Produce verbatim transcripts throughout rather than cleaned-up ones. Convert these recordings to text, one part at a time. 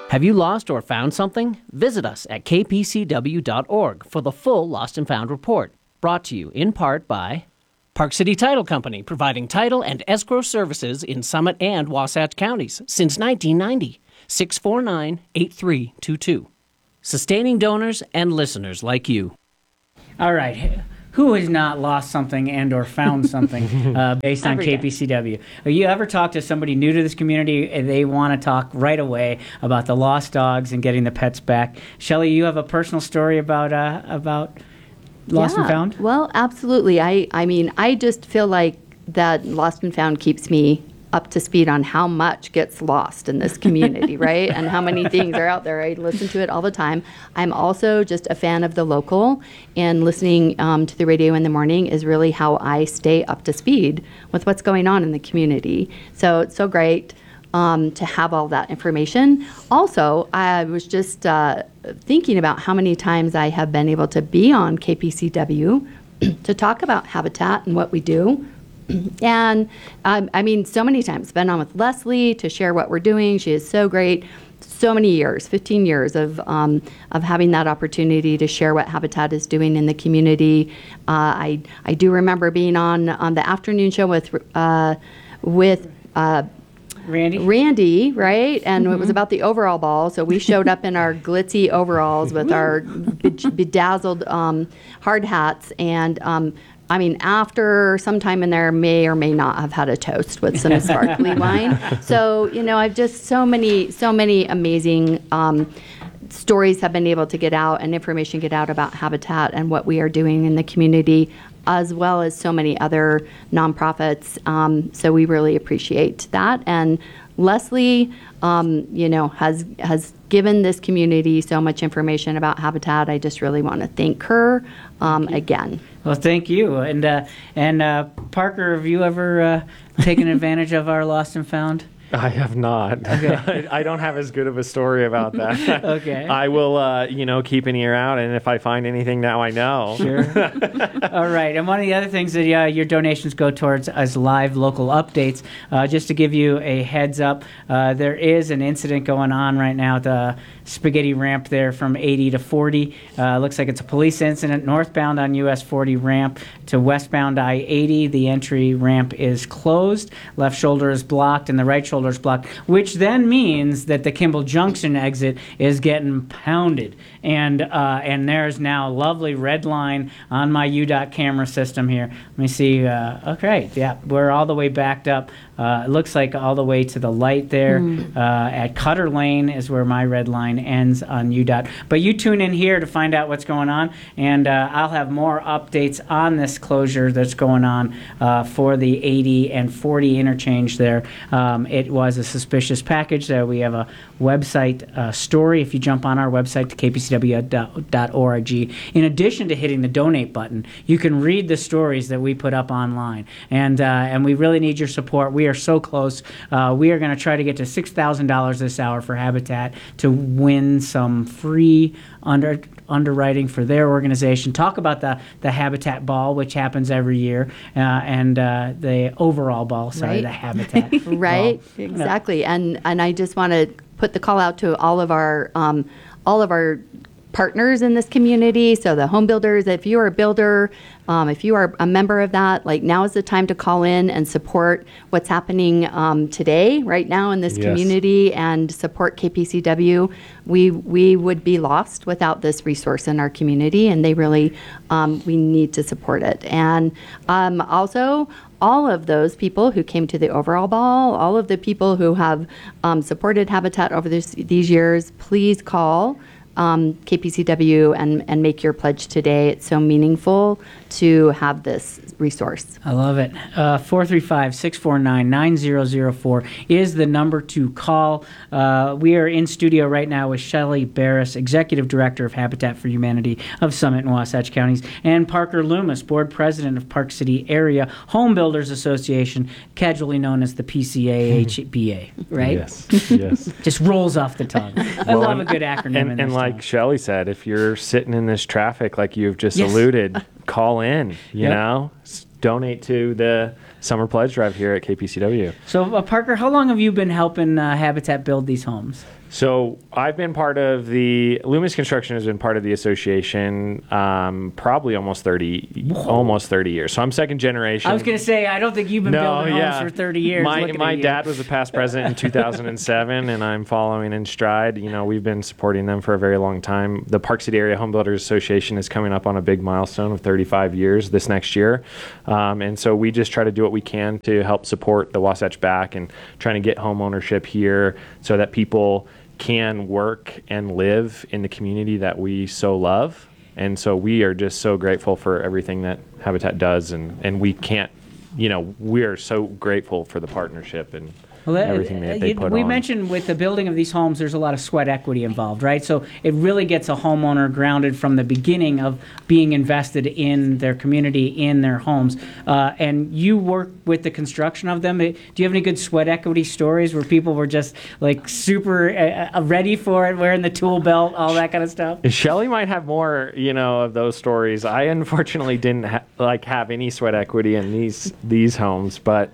Have you lost or found something? Visit us at k p c w dot org for the full Lost and Found report. Brought to you in part by Park City Title Company, providing title and escrow services in Summit and Wasatch counties since nineteen ninety. six four nine, eight three two two. Sustaining donors and listeners like you. All right. Who has not lost something and or found something uh, based on Every K day. P C W? Have you ever talked to somebody new to this community and they want to talk right away about the lost dogs and getting the pets back? Shelley, you have a personal story about uh, about Lost and Yeah. Found? Well, absolutely. I, I mean, I just feel like that Lost and Found keeps me up to speed on how much gets lost in this community, right? And how many things are out there. I listen to it all the time. I'm also just a fan of the local, and listening um, to the radio in the morning is really how I stay up to speed with what's going on in the community. So it's so great um, to have all that information. Also, I was just uh, thinking about how many times I have been able to be on K P C W to talk about Habitat and what we do. And um, I mean, so many times, been on with Leslie to share what we're doing. She is so great. So many years, fifteen years of um, of having that opportunity to share what Habitat is doing in the community. Uh, I I do remember being on on the afternoon show with uh, with. Uh, Randy? Randy, right? And it was about the overall ball. So we showed up in our glitzy overalls with our be- bedazzled um, hard hats. And um, I mean, after sometime in there, may or may not have had a toast with some sparkly wine. So, you know, I've just so many, so many amazing um, stories have been able to get out and information get out about Habitat and what we are doing in the community, as well as so many other nonprofits. Um, so we really appreciate that. And Leslie, um, you know, has has given this community so much information about Habitat. I just really want to thank her um, again. Well, thank you. And uh, and uh, Parker, have you ever uh, taken advantage of our Lost and Found? I have not. Okay. I don't have as good of a story about that. Okay. I will, uh, you know, keep an ear out, and if I find anything now, I know. Sure. All right. And one of the other things that uh, your donations go towards is live local updates. Uh, just to give you a heads up, uh, there is an incident going on right now at the spaghetti ramp there from eighty to forty. Uh, looks like it's a police incident northbound on U S forty ramp to westbound I eighty. The entry ramp is closed. Left shoulder is blocked and the right shoulder is blocked, which then means that the Kimball Junction exit is getting pounded. And uh, and there's now a lovely red line on my U DOT camera system here. Let me see. Uh, okay, yeah, we're all the way backed up. Uh, it looks like all the way to the light there. Mm. Uh, at Cutter Lane is where my red line ends on U DOT. But you tune in here to find out what's going on, and uh, I'll have more updates on this closure that's going on uh, for the eighty and forty interchange there. Um, it was a suspicious package. Uh, we have a website uh, story if you jump on our website to k p c w dot org. In addition to hitting the donate button, you can read the stories that we put up online, and uh, and we really need your support. We are so close. Uh, we are going to try to get to six thousand dollars this hour for Habitat to win some free under underwriting for their organization. Talk about the, the Habitat Ball, which happens every year, uh, and uh, the overall ball, sorry, Right. the Habitat Right, ball. exactly. And and I just want to put the call out to all of our um, all of our partners in this community. So the home builders, if you are a builder, um, if you are a member of that, like now is the time to call in and support what's happening um, today, right now in this Yes. community, and support K P C W. We we would be lost without this resource in our community, and they really um, we need to support it. And um, also, all of those people who came to the overall ball, all of the people who have um, supported Habitat over this, these years, please call um, K P C W and, and make your pledge today. It's so meaningful to have this resource. I love it. Uh, four three five, six four nine, nine zero zero four is the number to call. Uh, we are in studio right now with Shelley Barris, Executive Director of Habitat for Humanity of Summit and Wasatch Counties, and Parker Loomis, Board President of Park City Area Home Builders Association, casually known as the P C A H B A, right? Yes, yes. Just rolls off the tongue. I Well, love a and- good acronym. And, in and this like town. Shelley said, if you're sitting in this traffic like you've just Yes. alluded, call in, you Yep. know? S- donate to the Summer Pledge Drive here at K P C W. So, uh, Parker, how long have you been helping uh, Habitat build these homes? So I've been part of the Loomis Construction has been part of the association um, probably almost thirty Whoa. almost thirty years. So I'm second generation. I was going to say I don't think you've been no, building yeah. homes for thirty years. My my dad was a past president in two thousand seven, and I'm following in stride. You know, we've been supporting them for a very long time. The Park City Area Home Builders Association is coming up on a big milestone of thirty-five years this next year, um, and so we just try to do what we can to help support the Wasatch Back and trying to get home ownership here so that people can work and live in the community that we so love. And so we are just so grateful for everything that Habitat does, and, and we can't, you know, we are so grateful for the partnership and well, that, everything that they you, put we on. We mentioned with the building of these homes, there's a lot of sweat equity involved, right? So it really gets a homeowner grounded from the beginning of being invested in their community, in their homes. Uh, and you work with the construction of them. Do you have any good sweat equity stories where people were just like super uh, ready for it, wearing the tool belt, all that kind of stuff? Shelley might have more, you know, of those stories. I unfortunately didn't ha- like have any sweat equity in these these homes, but.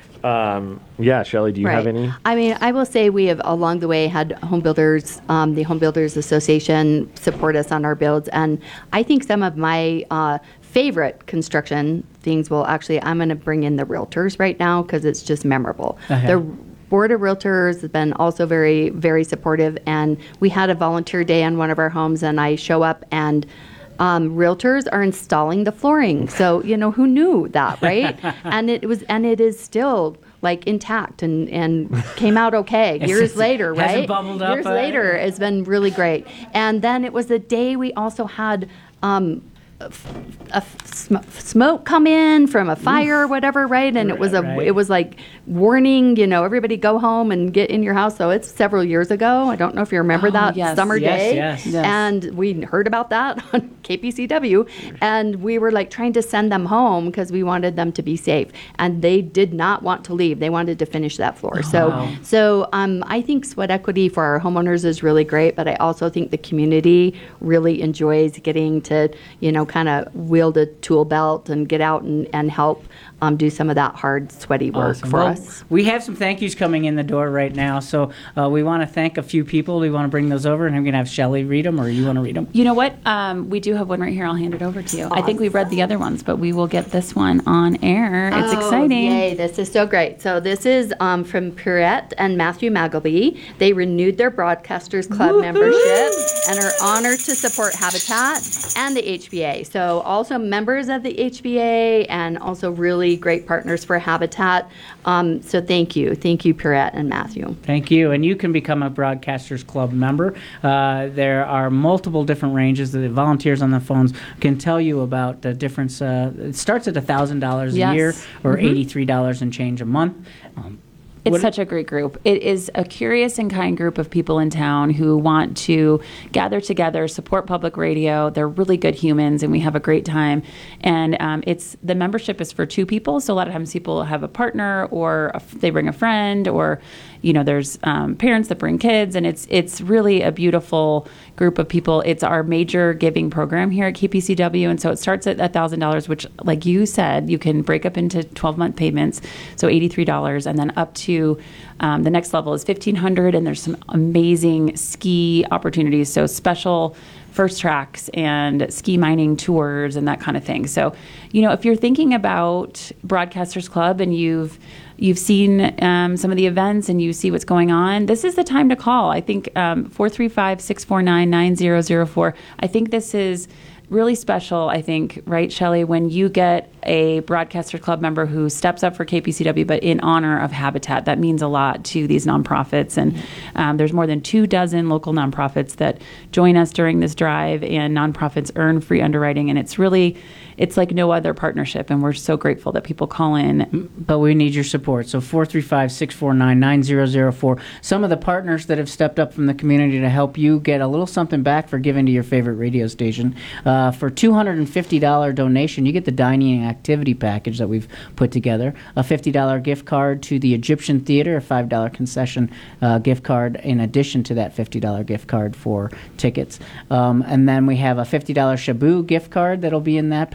Um, yeah, Shelley, do you right. have any? I mean, I will say we have along the way had home builders, um, the Home Builders Association support us on our builds. And I think some of my uh, favorite construction things will actually, I'm going to bring in the realtors right now because it's just memorable. Uh-huh. The Board of Realtors has been also very, very supportive. And we had a volunteer day on one of our homes, and I show up and Um, realtors are installing the flooring. So, you know, who knew that, right? and it was, and it is still like intact and, and came out okay years later, right? Hasn't bubbled up. Years uh, later, it's been really great. And then it was the day we also had um, a, a sm- smoke come in from a fire or whatever, right? And it was a, right. it was like warning, you know, everybody go home and get in your house. So it's several years ago. I don't know if you remember Oh, that yes. summer Yes, day. yes, yes. And we heard about that on K P C W, and we were like trying to send them home because we wanted them to be safe, and they did not want to leave. They wanted to finish that floor. So, wow. so um, I think sweat equity for our homeowners is really great, but I also think the community really enjoys getting to, you know, kind of wield a tool belt and get out and, and help um, do some of that hard, sweaty work Awesome. for Well, us. We have some thank yous coming in the door right now, so uh, we want to thank a few people. We want to bring those over, and I'm going to have Shelley read them, or you want to read them? You know what? Um, we do have one right here. I'll hand it over to you. I think we read the other ones, but we will get this one on air. It's Oh, exciting. Yay, this is so great. So this is um, from Pierrette and Matthew Magleby. They renewed their Broadcasters Club membership and are honored to support Habitat and the H B A. So also members of the H B A and also really great partners for Habitat. Um, so thank you. Thank you, Pierrette and Matthew. Thank you. And you can become a Broadcasters Club member. Uh, there are multiple different ranges. The volunteers on the phones can tell you about the difference. Uh, it starts at one thousand dollars a Yes. year or Mm-hmm. eighty-three dollars and change a month. Um, It's what- such a great group. It is a curious and kind group of people in town who want to gather together, support public radio. They're really good humans, and we have a great time. And um, it's the membership is for two people. So a lot of times people have a partner, or a, they bring a friend, or you know, there's um, parents that bring kids, and it's it's really a beautiful group of people. It's our major giving program here at K P C W, and so it starts at one thousand dollars, which, like you said, you can break up into twelve-month payments, so eighty-three dollars, and then up to um, the next level is fifteen hundred dollars, and there's some amazing ski opportunities, so special first tracks and ski mining tours and that kind of thing. So, you know, if you're thinking about Broadcasters Club and you've you've seen um, some of the events and you see what's going on, this is the time to call. I think um, four three five, six four nine, nine zero zero four. I think this is really special, I think, right, Shelley, when you get a Broadcaster Club member who steps up for K P C W, but in honor of Habitat. That means a lot to these nonprofits. And um, there's more than two dozen local nonprofits that join us during this drive, and nonprofits earn free underwriting. And it's really, it's like no other partnership. And we're so grateful that people call in. But we need your support. So four three five, six four nine, nine zero zero four. Some of the partners that have stepped up from the community to help you get a little something back for giving to your favorite radio station. Uh, for two hundred fifty dollars donation, you get the dining and activity package that we've put together. A fifty dollars gift card to the Egyptian Theater, a five dollars concession uh, gift card in addition to that fifty dollars gift card for tickets. Um, and then we have a fifty dollars Shabu gift card that'll be in that package.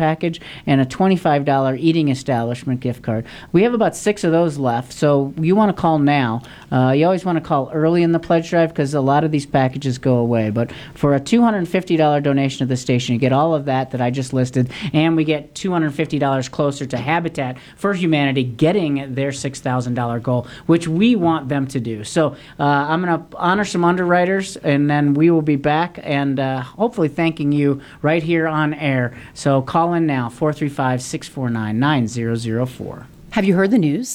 package and a twenty-five dollars eating establishment gift card. We have about six of those left, so you want to call now. Uh, you always want to call early in the pledge drive because a lot of these packages go away. But for a two hundred fifty dollars donation to the station, you get all of that that I just listed, and we get two hundred fifty dollars closer to Habitat for Humanity getting their six thousand dollars goal, which we want them to do. So uh, I'm going to honor some underwriters, and then we will be back and uh, hopefully thanking you right here on air. So call in now, four three five, six four nine, nine zero zero four. Have you heard the news?